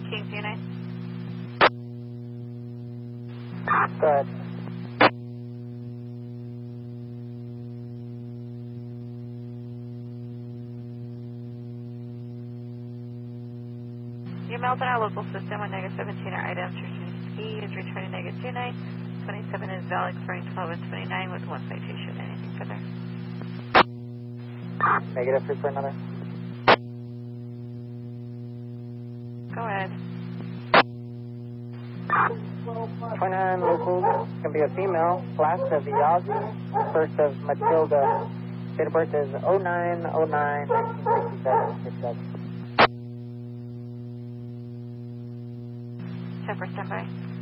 Kings Unite. Good. Your mails in our local system with negative 17 are items. Returning ski is returning negative 29. 27 is valid, expiring 12 and 29 with one citation. Anything further? Negative, for another. Go ahead. 29 local, can be a female, last of Yazzie, first of Matilda. Date of birth is 09/09/1967. 10 for standby.